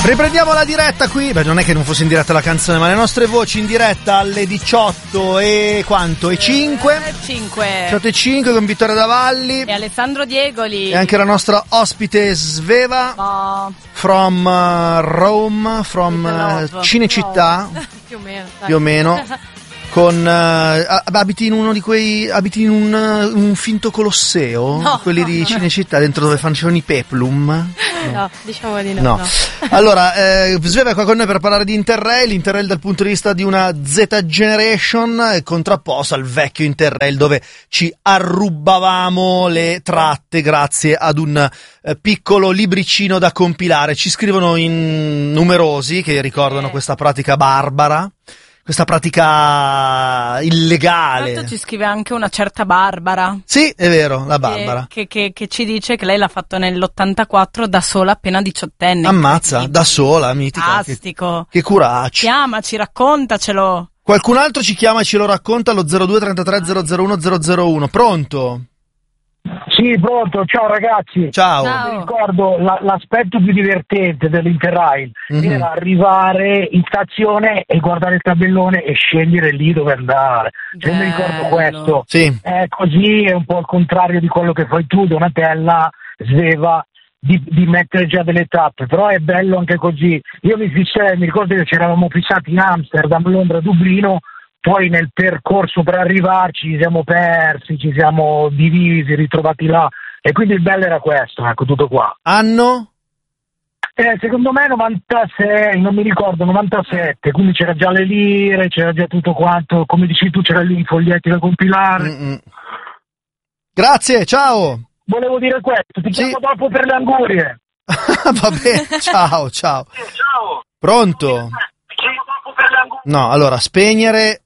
Riprendiamo la diretta qui. Beh, non è che non fosse in diretta la canzone, ma le nostre voci in diretta alle 18 e quanto? E 5? 18 e 5 con Vittorio Davalli e Alessandro Diegoli. E anche la nostra ospite Sveva from Rome, from Cinecittà. Più o meno. Con abiti in uno di quei, abiti in un finto Colosseo, no, quelli di Cinecittà, dentro dove facevano i peplum. No, diciamo di no. Allora, Sveva è qua con noi per parlare di Interrail dal punto di vista di una Z Generation, contrapposto al vecchio Interrail dove ci arrubavamo le tratte grazie ad un piccolo libricino da compilare. Ci scrivono in numerosi che ricordano questa pratica barbara. Questa pratica illegale. Tanto ci scrive anche una certa Barbara. Sì, è vero, la Barbara. Che ci dice che lei l'ha fatto nell'84 da sola, appena 18enne. Ammazza, da sola, mitica. Fantastico. Che coraggio. Chiamaci, raccontacelo. Qualcun altro ci chiama e ce lo racconta allo 02 33 001 001. Pronto? Sì, pronto, ciao ragazzi. Ciao. Mi ricordo l'aspetto più divertente dell'Interrail era arrivare in stazione e guardare il tabellone e scegliere lì dove andare. Cioè, mi ricordo questo. Sì. È così, è un po' il contrario di quello che fai tu, Donatella, Sveva, di mettere già delle tappe, però è bello anche così. Io mi ricordo che ci eravamo fissati in Amsterdam, Londra, Dublino. Poi nel percorso per arrivarci ci siamo persi, ci siamo divisi, ritrovati là, e quindi il bello era questo, ecco, tutto qua. Anno? Secondo me 96, non mi ricordo, 97, quindi c'era già le lire, c'era già tutto quanto, come dici tu, c'era lì i foglietti da compilare. Grazie, ciao. Volevo dire questo, ti chiamo dopo per le angurie. Vabbè, ciao. Ciao. Pronto? Ti chiamo dopo per le angurie. No, allora, spegnere.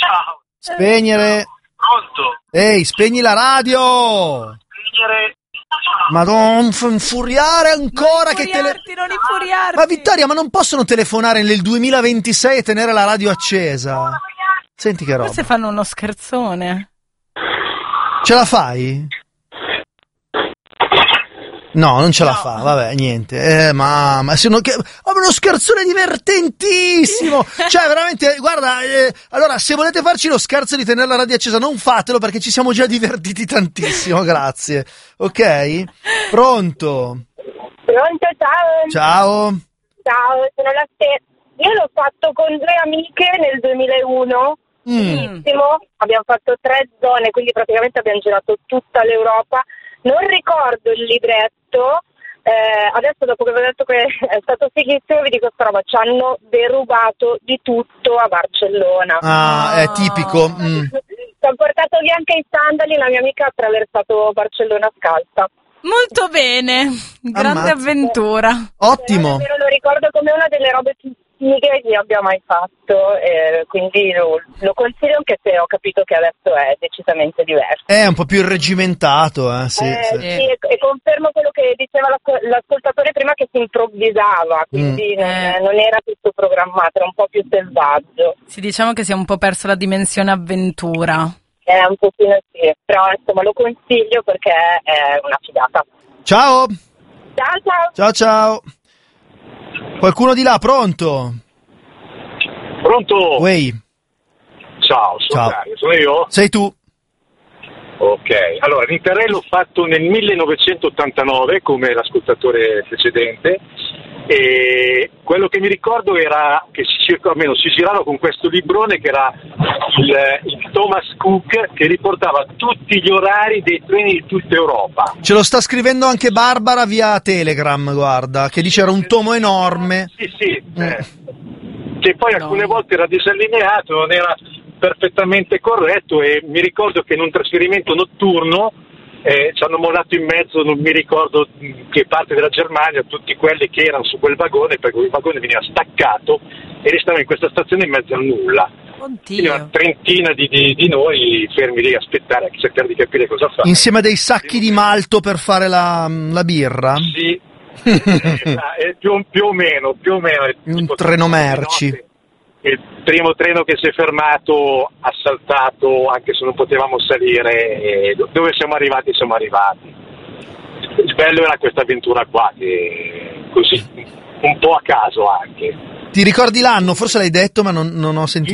Pronto? Ehi, spegni la radio! Ma non infuriare ancora, non infuriarti. Ma Vittoria, ma non possono telefonare nel 2026 e tenere la radio accesa? Senti che roba. Forse fanno uno scherzone. Ce la fai? No, non ce la fa, vabbè, niente. Ma se uno scherzone divertentissimo. Cioè, veramente, guarda, allora, se volete farci lo scherzo di tenere la radio accesa, non fatelo perché ci siamo già divertiti tantissimo, grazie. Ok? Pronto? Pronto, ciao. Ciao, Sono la stessa. Io l'ho fatto con 2 amiche nel 2001. Benissimo. Abbiamo fatto 3 zone, quindi praticamente abbiamo girato tutta l'Europa. Non ricordo il libretto, adesso dopo che vi ho detto che è stato fighissimo vi dico questa roba, ci hanno derubato di tutto a Barcellona. è tipico. Ci hanno portato via anche i sandali, la mia amica ha attraversato Barcellona scalza. Molto bene, grande avventura. Ottimo. Lo ricordo come una delle robe più fighe che abbia mai fatto, quindi lo consiglio, anche se ho capito che adesso è decisamente diverso. È un po' più irregimentato, sì. E confermo quello che diceva l'ascoltatore prima, che si improvvisava, quindi non era tutto programmato, era un po' più selvaggio. Sì, diciamo che si è un po' perso la dimensione avventura. Un pochino sì, però insomma lo consiglio perché è una figata. Ciao. Ciao. Qualcuno di là, pronto? Pronto? Uè. Ciao, sono io? Sei tu? Ok, allora l'Interrail l'ho fatto nel 1989 come l'ascoltatore precedente, e quello che mi ricordo era che almeno si girava con questo librone che era il Thomas Cook, che riportava tutti gli orari dei treni di tutta Europa. Ce lo sta scrivendo anche Barbara via Telegram, guarda, che dice era un tomo enorme. Sì, che poi alcune volte era disallineato, non era perfettamente corretto, e mi ricordo che in un trasferimento notturno ci hanno mollato in mezzo, non mi ricordo che parte della Germania, tutti quelli che erano su quel vagone, perché il vagone veniva staccato e restavano in questa stazione in mezzo al nulla. Quindi una trentina di noi fermi lì a aspettare, a cercare di capire cosa fare. Insieme a dei sacchi di malto per fare la birra? Sì, più o meno. Un treno merci. Il primo treno che si è fermato ha saltato, anche se non potevamo salire, e dove siamo arrivati. Il bello era questa avventura qua, che così un po' a caso anche. Ti ricordi l'anno? Forse l'hai detto, ma non ho sentito.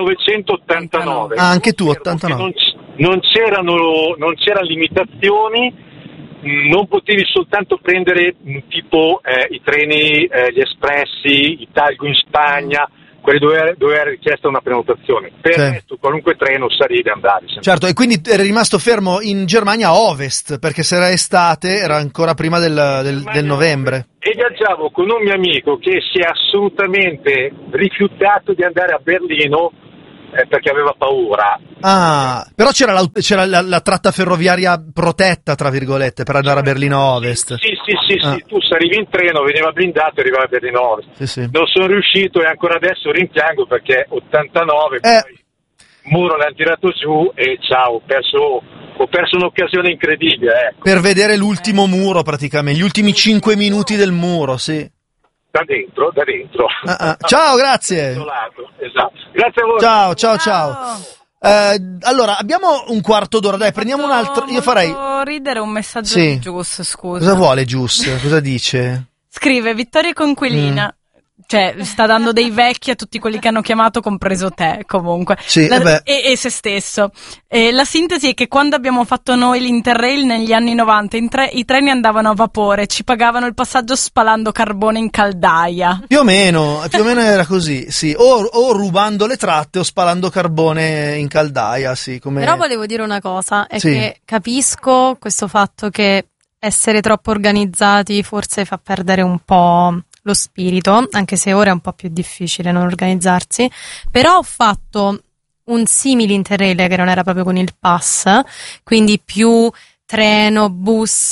1989. Ah, anche tu, 89. Non c'erano limitazioni, non potevi soltanto prendere tipo i treni, gli espressi, Italgo in Spagna, quelli dove era richiesta una prenotazione. Per il resto, qualunque treno salivi e andavi. Certo, e quindi eri rimasto fermo in Germania a ovest, perché se era estate era ancora prima del novembre. E viaggiavo con un mio amico che si è assolutamente rifiutato di andare a Berlino perché aveva paura. Ah, però c'era la tratta ferroviaria protetta, tra virgolette, per andare a Berlino Ovest. Sì, tu salivi in treno, veniva blindato e arrivavi a Berlino Ovest. Sì. Non sono riuscito e ancora adesso rimpiango perché 89, poi il muro l'hanno tirato giù e ciao, ho perso un'occasione incredibile. Ecco. Per vedere l'ultimo muro praticamente, gli ultimi 5 minuti del muro, sì. Da dentro. Ciao, grazie. Esatto. Grazie a voi. Ciao. Allora, abbiamo un quarto d'ora, dai, prendiamo un altro. Io farei ridere un messaggio di Gius, scusa. Cosa vuole Gius? Cosa dice? Scrive Vittoria Conquilina. Cioè, sta dando dei vecchi a tutti quelli che hanno chiamato, compreso te, comunque. Sì, e se stesso. La sintesi è che quando abbiamo fatto noi l'Interrail negli anni 90, i treni andavano a vapore, ci pagavano il passaggio spalando carbone in caldaia. Più o meno era così, sì. O rubando le tratte o spalando carbone in caldaia, sì. Però volevo dire una cosa, è che capisco questo fatto che essere troppo organizzati forse fa perdere un po' lo spirito, anche se ora è un po' più difficile non organizzarsi, però ho fatto un simile Interrail che non era proprio con il pass, quindi più treno, bus,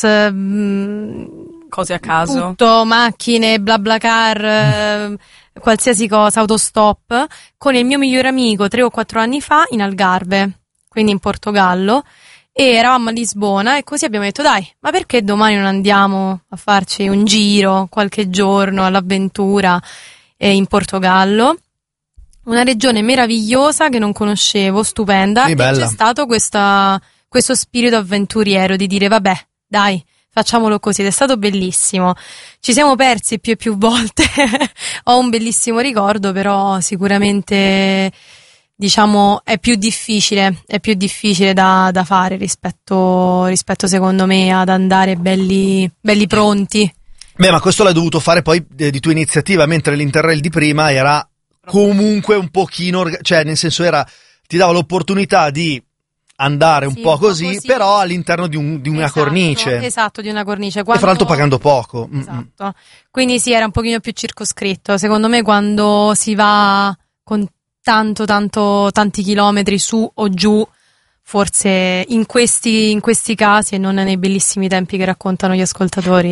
cose a caso, tutto, macchine, BlaBlaCar, qualsiasi cosa, autostop, con il mio migliore amico 3 o 4 anni fa in Algarve, quindi in Portogallo. E eravamo a Lisbona e così abbiamo detto dai, ma perché domani non andiamo a farci un giro qualche giorno all'avventura in Portogallo, una regione meravigliosa che non conoscevo, stupenda, e c'è stato questo spirito avventuriero di dire vabbè dai, facciamolo così, ed è stato bellissimo. Ci siamo persi più e più volte, ho un bellissimo ricordo, però sicuramente diciamo è più difficile da fare rispetto secondo me ad andare belli pronti. Beh, ma questo l'hai dovuto fare poi di tua iniziativa, mentre l'Interrail di prima era comunque un pochino, cioè nel senso ti dava l'opportunità di andare un po' così, però all'interno di una cornice. Esatto, di una cornice. E fra l'altro pagando poco. Esatto. Quindi sì, era un pochino più circoscritto. Secondo me quando si va con tanti chilometri su o giù, forse in questi casi e non nei bellissimi tempi che raccontano gli ascoltatori.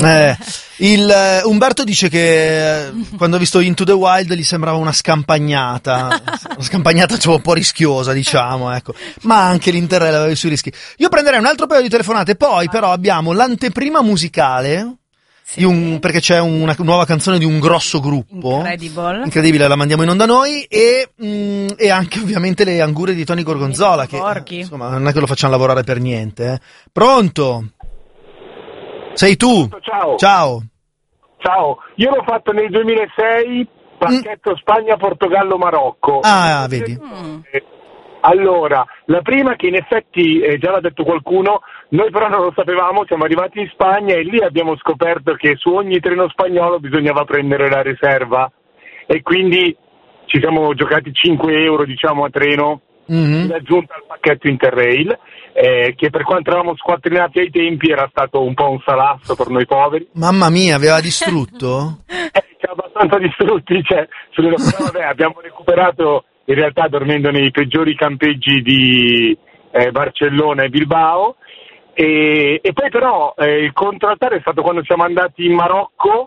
Umberto dice che quando ha visto Into the Wild gli sembrava una scampagnata cioè un po' rischiosa, diciamo, ecco. Ma anche l'Interrail aveva i suoi rischi. Io prenderei un altro paio di telefonate, poi però abbiamo l'anteprima musicale. Perché c'è una nuova canzone di un grosso gruppo incredibile, la mandiamo in onda noi, e anche ovviamente le angure di Tony Gorgonzola, che insomma non è che lo facciamo lavorare per niente. Pronto? Sei tu? Ciao, io l'ho fatto nel 2006, pacchetto Spagna, Portogallo, Marocco. Vedi. Allora, la prima, che in effetti già l'ha detto qualcuno, noi però non lo sapevamo, siamo arrivati in Spagna e lì abbiamo scoperto che su ogni treno spagnolo bisognava prendere la riserva, e quindi ci siamo giocati 5 euro, diciamo, a treno, in aggiunta al pacchetto Interrail, che per quanto eravamo squattrinati ai tempi era stato un po' un salasso per noi poveri. Mamma mia, aveva distrutto? Ci ha abbastanza distrutti, abbiamo recuperato in realtà dormendo nei peggiori campeggi di Barcellona e Bilbao, e poi però il contraltare è stato quando siamo andati in Marocco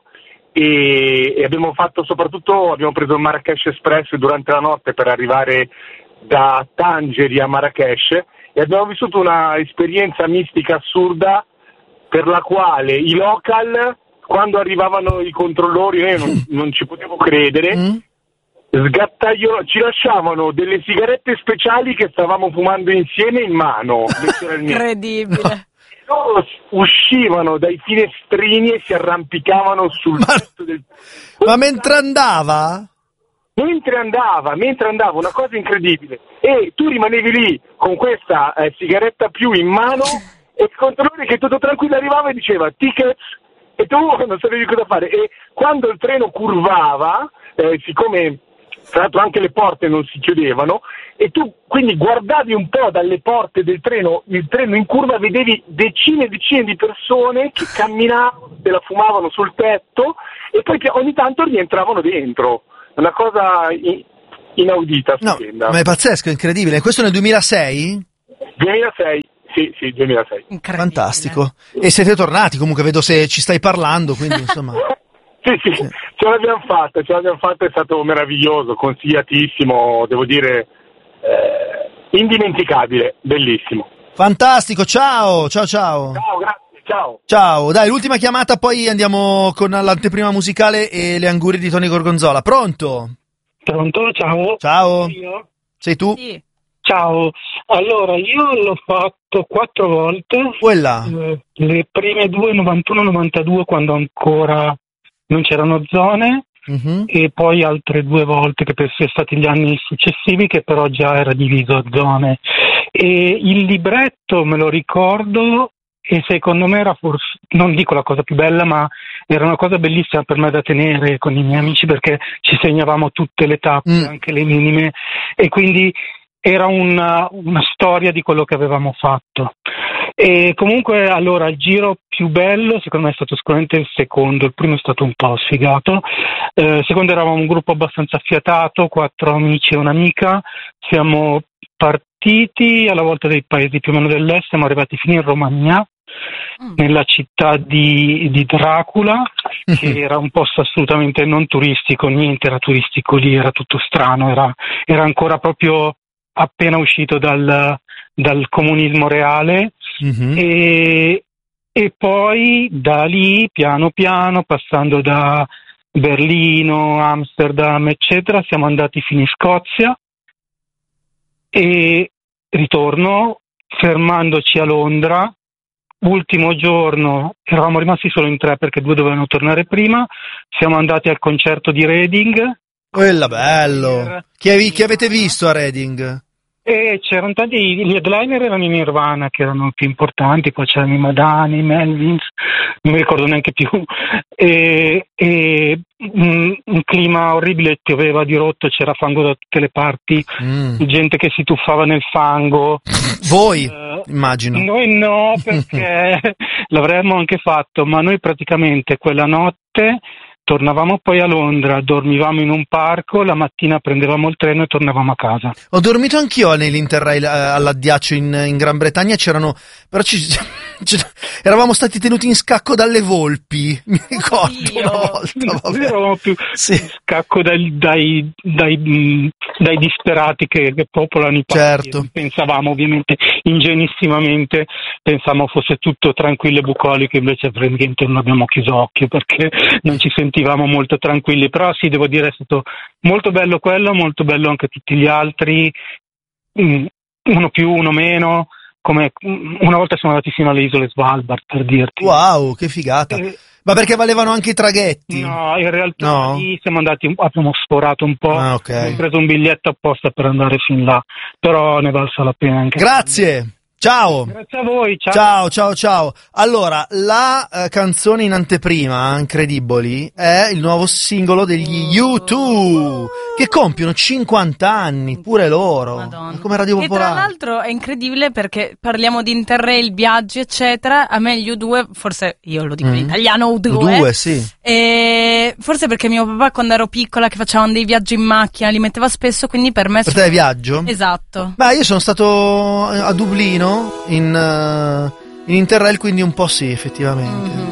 e abbiamo preso il Marrakesh Express durante la notte per arrivare da Tangeri a Marrakesh, e abbiamo vissuto una esperienza mistica assurda, per la quale i local, quando arrivavano i controllori, io non ci potevo credere, ci lasciavano delle sigarette speciali che stavamo fumando insieme in mano, letteralmente. Incredibile. loro uscivano dai finestrini e si arrampicavano sul tetto del... Ma mentre andava? Mentre andava, una cosa incredibile. E tu rimanevi lì con questa sigaretta più in mano e il controllore che tutto tranquillo arrivava e diceva tickets, e tu non sapevi cosa fare. E quando il treno curvava, siccome tra l'altro anche le porte non si chiudevano, e tu quindi guardavi un po' dalle porte del treno, il treno in curva, vedevi decine e decine di persone che camminavano, se la fumavano sul tetto e poi ogni tanto rientravano dentro. Una cosa inaudita, stupenda. No, ma è pazzesco, è incredibile. Questo nel 2006? 2006, sì, 2006. Fantastico. E siete tornati, comunque vedo se ci stai parlando, quindi insomma... Sì, ce l'abbiamo fatta, è stato meraviglioso, consigliatissimo, devo dire, indimenticabile, bellissimo. Fantastico, ciao. Ciao, grazie, ciao. Ciao, dai, l'ultima chiamata, poi andiamo con l'anteprima musicale e le angurie di Tony Gorgonzola. Pronto? Pronto, ciao. Ciao. Io? Sei tu? Sì. Ciao, allora io l'ho fatto 4 volte. Quella? Le prime 2, 91-92, quando ancora non c'erano zone, e poi altre 2 volte che penso sia stati gli anni successivi, che però già era diviso a zone. E il libretto me lo ricordo, e secondo me era forse, non dico la cosa più bella, ma era una cosa bellissima per me da tenere con i miei amici, perché ci segnavamo tutte le tappe, anche le minime, e quindi era una storia di quello che avevamo fatto. E comunque, allora, il giro più bello secondo me è stato sicuramente il secondo. Il primo è stato un po' sfigato. Il secondo eravamo un gruppo abbastanza affiatato, 4 amici e un'amica. Siamo partiti alla volta dei paesi più o meno dell'est, siamo arrivati fino in Romagna, nella città di Dracula, che era un posto assolutamente non turistico, niente era turistico lì, era tutto strano, era ancora proprio appena uscito dal comunismo reale. E poi da lì piano piano, passando da Berlino, Amsterdam eccetera, siamo andati fino in Scozia e ritorno, fermandoci a Londra. Ultimo giorno eravamo rimasti solo in 3 perché 2 dovevano tornare prima, siamo andati al concerto di Reading. Quella bello. Chi avete visto a Reading? E c'erano tanti, gli headliner erano i Nirvana, che erano più importanti, poi c'erano i Madani, i Melvins, non mi ricordo neanche più, e un clima orribile, pioveva di rotto, c'era fango da tutte le parti, gente che si tuffava nel fango. Voi, immagino. Noi no, perché l'avremmo anche fatto, ma noi praticamente quella notte tornavamo poi a Londra, dormivamo in un parco, la mattina prendevamo il treno e tornavamo a casa. Ho dormito anch'io nell'Interrail all'Addiaccio in Gran Bretagna, però eravamo stati tenuti in scacco dalle volpi, mi ricordo una volta. Vabbè. Eravamo più in scacco dai disperati che popolano i parchi. Certo. Pensavamo ovviamente ingenuissimamente, pensavamo fosse tutto tranquillo e bucolico, invece praticamente non abbiamo chiuso occhio perché non ci sentivamo molto tranquilli. Però sì, devo dire, è stato molto bello quello, molto bello anche tutti gli altri, uno più, uno meno. Come una volta siamo andati fino alle isole Svalbard, per dirti. Wow, che figata! Ma perché valevano anche i traghetti? No, in realtà lì siamo andati, abbiamo sforato un po', abbiamo preso un biglietto apposta per andare fin là, però ne valsa la pena anche. Grazie! Ciao! Grazie a voi, ciao! Allora, la canzone in anteprima, Incredibili, è il nuovo singolo degli U2, che compiono 50 anni, pure loro. Madonna. Come Radio Popolare. E tra l'altro è incredibile perché parliamo di Interrail, viaggi, eccetera. A me gli U2, forse io lo dico in italiano, U2, sì. E forse perché mio papà, quando ero piccola, che facevano dei viaggi in macchina, li metteva spesso, quindi per me... Per te è viaggio? Esatto. Beh, io sono stato a Dublino in Interrail, quindi un po' sì, effettivamente.